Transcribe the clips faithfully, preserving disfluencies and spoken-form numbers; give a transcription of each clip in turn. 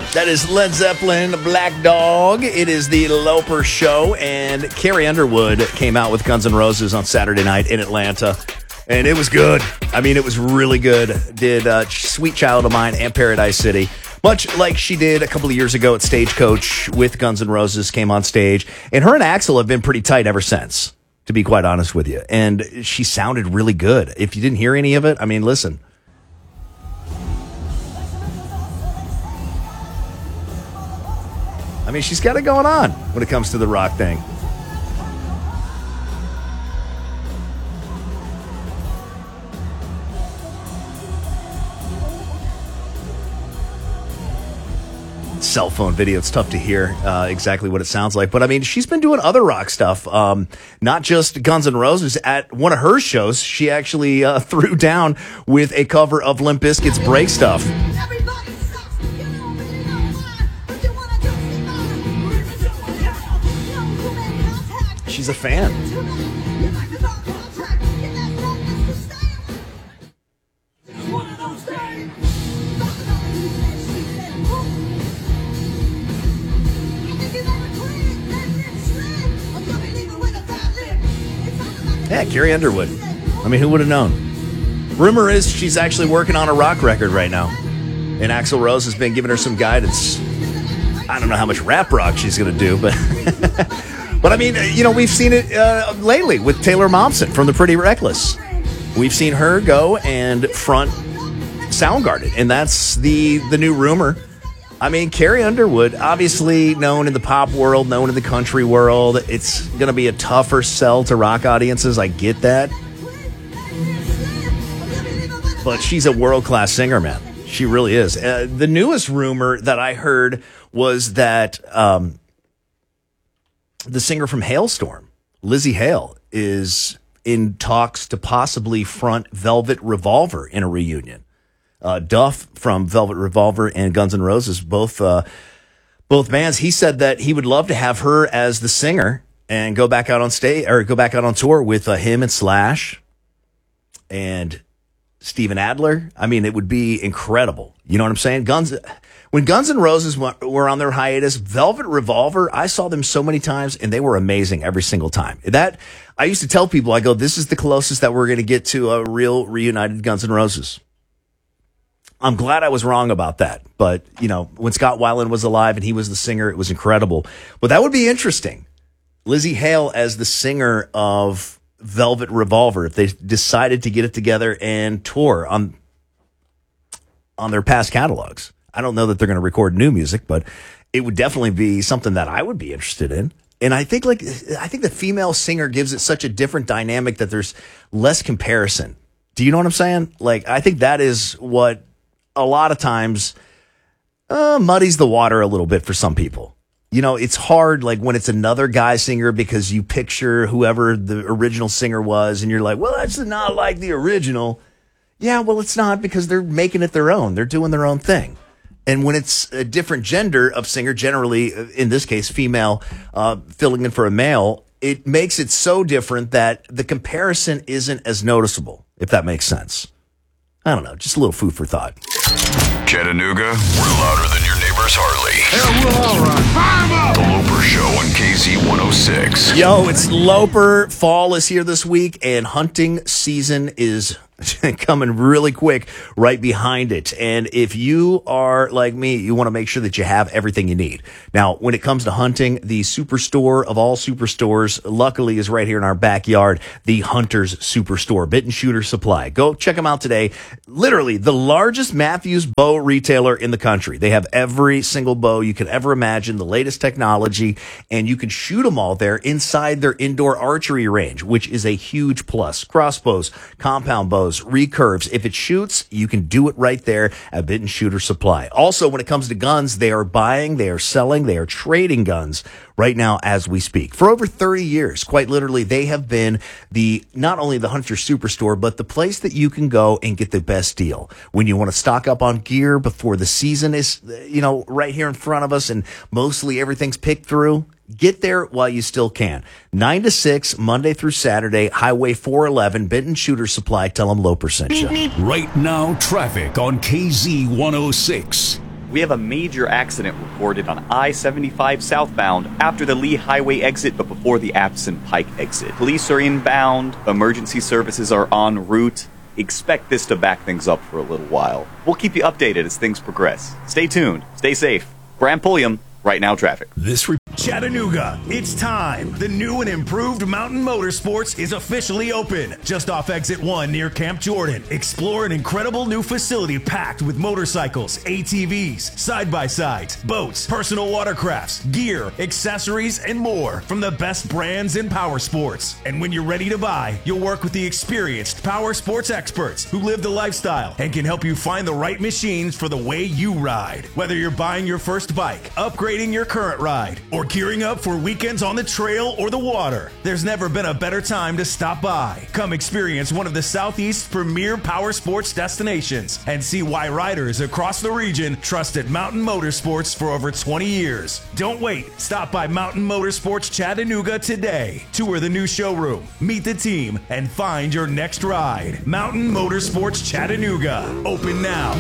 That is Led Zeppelin, Black Dog. It is the Loper Show, and Carrie Underwood came out with Guns N' Roses on Saturday night in Atlanta, and it was good. I mean, it was really good. Did uh, Sweet Child of Mine and Paradise City, much like she did a couple of years ago at Stagecoach with Guns N' Roses, came on stage, and her and Axl have been pretty tight ever since, to be quite honest with you, and she sounded really good. If you didn't hear any of it, I mean, listen. I mean, she's got it going on when it comes to the rock thing. Cell phone video, it's tough to hear uh, exactly what it sounds like. But, I mean, she's been doing other rock stuff, um, not just Guns N' Roses. At one of her shows, she actually uh, threw down with a cover of Limp Bizkit's Break Stuff. She's a fan. Yeah, Carrie Underwood. I mean, who would have known? Rumor is she's actually working on a rock record right now. And Axl Rose has been giving her some guidance. I don't know how much rap rock she's going to do, but... But, I mean, you know, we've seen it uh, lately with Taylor Momsen from The Pretty Reckless. We've seen her go and front Soundgarden, and that's the, the new rumor. I mean, Carrie Underwood, obviously known in the pop world, known in the country world. It's going to be a tougher sell to rock audiences. I get that. But she's a world-class singer, man. She really is. Uh, the newest rumor that I heard was that... Um, the singer from Hailstorm, Lizzie Hale, is in talks to possibly front Velvet Revolver in a reunion. Uh, Duff from Velvet Revolver and Guns N' Roses, both uh, both bands. He said that he would love to have her as the singer and go back out on stage or go back out on tour with uh, him and Slash and Steven Adler. I mean, it would be incredible. You know what I'm saying? Guns. When Guns N' Roses were on their hiatus, Velvet Revolver, I saw them so many times, and they were amazing every single time. That I used to tell people, I go, this is the closest that we're going to get to a real reunited Guns N' Roses. I'm glad I was wrong about that. But, you know, when Scott Weiland was alive and he was the singer, it was incredible. But that would be interesting. Lizzie Hale as the singer of Velvet Revolver, if they decided to get it together and tour on, on their past catalogs. I don't know that they're going to record new music, but it would definitely be something that I would be interested in. And I think like I think the female singer gives it such a different dynamic that there's less comparison. Do you know what I'm saying? Like, I think that is what a lot of times uh, muddies the water a little bit for some people. You know, it's hard like when it's another guy singer because you picture whoever the original singer was and you're like, well, that's not like the original. Yeah, well, it's not because they're making it their own. They're doing their own thing. And when it's a different gender of singer, generally, in this case, female, uh, filling in for a male, it makes it so different that the comparison isn't as noticeable, if that makes sense. I don't know, just a little food for thought. Chattanooga, we're louder than your neighbor's Harley. Yeah, we're all right. Fire 'em up! The Loper Show on K Z one oh six. Yo, it's Loper. Fall is here this week, and hunting season is coming really quick right behind it. And if you are like me, you want to make sure that you have everything you need. Now, when it comes to hunting, the superstore of all superstores, luckily, is right here in our backyard, the Hunter's Superstore, Bit and Shooter Supply. Go check them out today. Literally, the largest Matthews bow retailer in the country. They have every single bow you could ever imagine, the latest technology, and you can shoot them all there inside their indoor archery range, which is a huge plus. Crossbows, compound bows, recurves. If it shoots, you can do it right there at Bit and Shooter Supply. Also, when it comes to guns, they are buying, they are selling, they are trading guns right now as we speak. For over thirty years, quite literally, they have been the not only the Hunter Superstore, but the place that you can go and get the best deal. When you want to stock up on gear before the season is, you know, right here in front of us and mostly everything's picked through, get there while you still can. nine to six, Monday through Saturday, Highway four eleven, Bit and Shooter Supply. Tell them Loper sent you. Right now, traffic on K Z one oh six. We have a major accident reported on I seventy-five southbound after the Lee Highway exit but before the Abson Pike exit. Police are inbound, emergency services are en route. Expect this to back things up for a little while. We'll keep you updated as things progress. Stay tuned, stay safe. Graham Pulliam, Right Now Traffic. This re- Chattanooga, it's time. The new and improved Mountain Motorsports is officially open. Just off exit one near Camp Jordan. Explore an incredible new facility packed with motorcycles, A T Vs, side-by-sides, boats, personal watercrafts, gear, accessories, and more from the best brands in power sports. And when you're ready to buy, you'll work with the experienced power sports experts who live the lifestyle and can help you find the right machines for the way you ride. Whether you're buying your first bike, upgrading your current ride, or gearing up for weekends on the trail or the water, there's never been a better time to stop by. Come experience one of the Southeast's premier power sports destinations and see why riders across the region trusted Mountain Motorsports for over twenty years. Don't wait. Stop by Mountain Motorsports Chattanooga today. Tour the new showroom, meet the team, and find your next ride. Mountain Motorsports Chattanooga. Open now.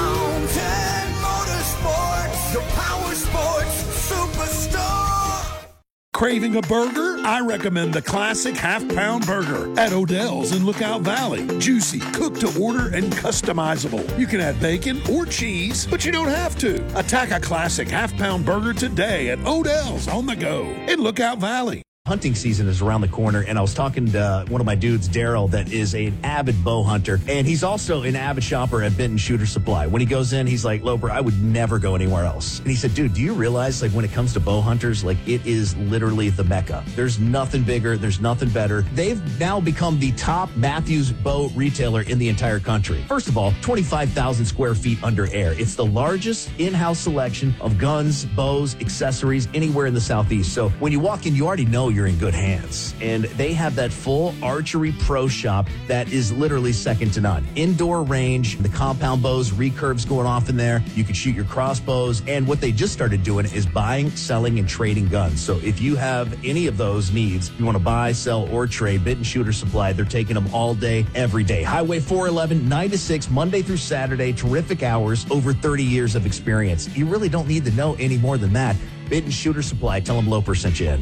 Mountain Motorsports, your power sports superstar. Craving a burger? I recommend the classic half-pound burger at Odell's in Lookout Valley. Juicy, cooked to order, and customizable. You can add bacon or cheese, but you don't have to. Attack a classic half-pound burger today at Odell's on the go in Lookout Valley. Hunting season is around the corner, and I was talking to uh, one of my dudes, Daryl, that is an avid bow hunter, and he's also an avid shopper at Benton Shooter Supply. When he goes in, he's like, Loper, I would never go anywhere else. And he said, dude, do you realize, like, when it comes to bow hunters, like, it is literally the mecca. There's nothing bigger. There's nothing better. They've now become the top Matthews bow retailer in the entire country. First of all, twenty-five thousand square feet under air. It's the largest in-house selection of guns, bows, accessories anywhere in the Southeast. So when you walk in, you already know you're in good hands. And they have that full archery pro shop that is literally second to none. Indoor range, the compound bows, recurves going off in there. You can shoot your crossbows. And what they just started doing is buying, selling, and trading guns. So if you have any of those needs, you want to buy, sell, or trade, Benton Shooter Supply, they're taking them all day, every day. Highway four eleven, nine to six, Monday through Saturday, terrific hours, over thirty years of experience. You really don't need to know any more than that. Benton Shooter Supply, tell them Loper sent you in.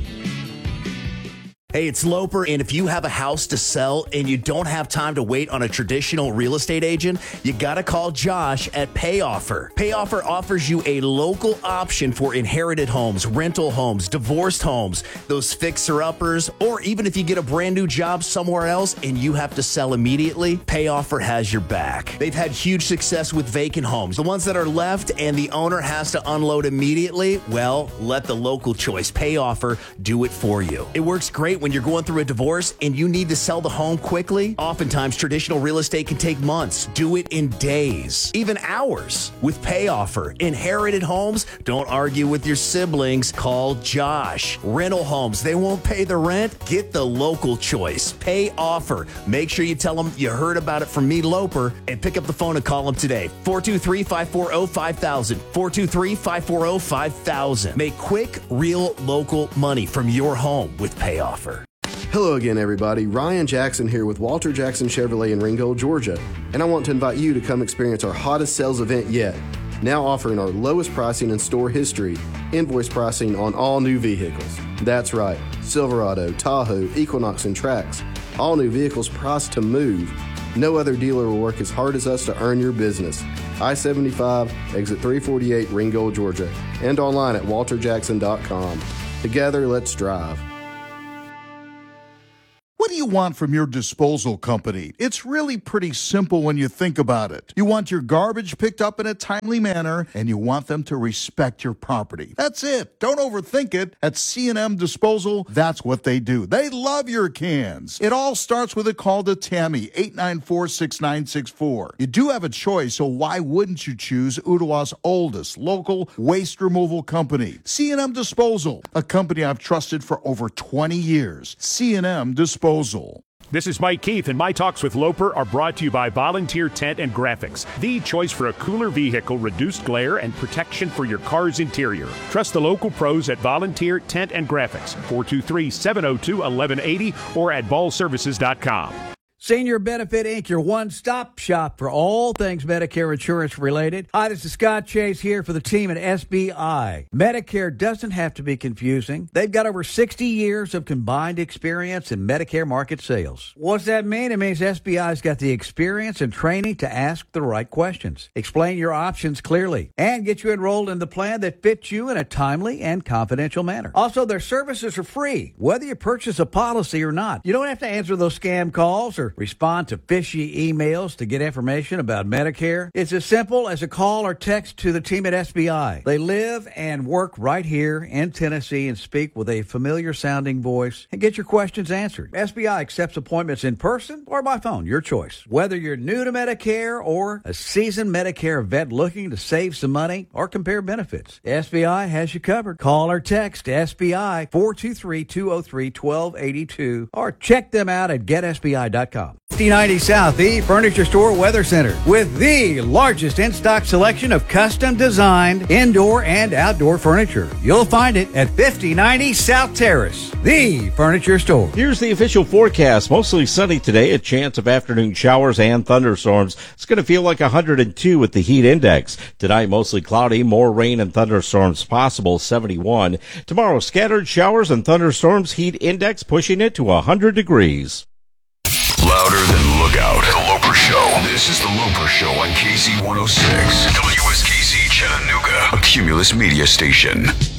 Hey, it's Loper, and if you have a house to sell and you don't have time to wait on a traditional real estate agent, you got to call Josh at PayOffer. PayOffer offers you a local option for inherited homes, rental homes, divorced homes, those fixer-uppers, or even if you get a brand new job somewhere else and you have to sell immediately, PayOffer has your back. They've had huge success with vacant homes. The ones that are left and the owner has to unload immediately, well, let the local choice, PayOffer, do it for you. It works great when you're going through a divorce and you need to sell the home quickly. Oftentimes, traditional real estate can take months. Do it in days, even hours with PayOffer. Inherited homes, don't argue with your siblings. Call Josh. Rental homes, they won't pay the rent. Get the local choice. PayOffer. Make sure you tell them you heard about it from me, Loper, and pick up the phone and call them today. four two three, five four zero, five thousand. four two three, five four zero, five thousand. Make quick, real, local money from your home with PayOffer. Hello again, everybody. Ryan Jackson here with Walter Jackson Chevrolet in Ringgold, Georgia. And I want to invite you to come experience our hottest sales event yet. Now offering our lowest pricing in store history, invoice pricing on all new vehicles. That's right, Silverado, Tahoe, Equinox, and Trax. All new vehicles priced to move. No other dealer will work as hard as us to earn your business. I seventy-five, exit three forty-eight, Ringgold, Georgia. And online at walter jackson dot com. Together, let's drive. What do you want from your disposal company? It's really pretty simple when you think about it. You want your garbage picked up in a timely manner, and you want them to respect your property. That's it. Don't overthink it. At C and M Disposal, that's what they do. They love your cans. It all starts with a call to Tammy, eight nine four, six nine six four. You do have a choice, so why wouldn't you choose Ottawa's oldest local waste removal company? C and M Disposal, a company I've trusted for over twenty years. C and M Disposal. This is Mike Keith, and my talks with Loper are brought to you by Volunteer Tent and Graphics, the choice for a cooler vehicle, reduced glare, and protection for your car's interior. Trust the local pros at Volunteer Tent and Graphics, four two three, seven oh two, one one eight oh or at ball services dot com. Senior Benefit Incorporated, your one-stop shop for all things Medicare insurance related. Hi, this is Scott Chase here for the team at S B I. Medicare doesn't have to be confusing. They've got over sixty years of combined experience in Medicare market sales. What's that mean? It means S B I's got the experience and training to ask the right questions, explain your options clearly, and get you enrolled in the plan that fits you in a timely and confidential manner. Also, their services are free, whether you purchase a policy or not. You don't have to answer those scam calls or respond to fishy emails to get information about Medicare. It's as simple as a call or text to the team at S B I. They live and work right here in Tennessee and speak with a familiar sounding voice and get your questions answered. S B I accepts appointments in person or by phone, your choice. Whether you're new to Medicare or a seasoned Medicare vet looking to save some money or compare benefits, S B I has you covered. Call or text S B I four two three, two oh three, one two eight two or check them out at get S B I dot com. fifty ninety South, the Furniture Store Weather Center, with the largest in-stock selection of custom-designed indoor and outdoor furniture. You'll find it at fifty ninety South Terrace, the Furniture Store. Here's the official forecast. Mostly sunny today, a chance of afternoon showers and thunderstorms. It's going to feel like one hundred two with the heat index. Tonight, mostly cloudy, more rain and thunderstorms possible, seventy-one. Tomorrow, scattered showers and thunderstorms, heat index pushing it to one hundred degrees. Louder than Lookout. The Loper Show. This is The Loper Show on K Z one oh six. W S K Z Chattanooga, a Cumulus media station.